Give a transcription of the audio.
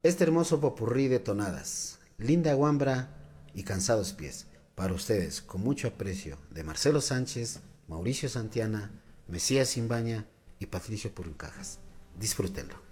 este hermoso popurrí de tonadas, Linda Guambra y Cansados Pies, para ustedes, con mucho aprecio, de Marcelo Sánchez, Mauricio Santiana, Mesías Simbaña y Patricio Puruncajas. Disfrútenlo.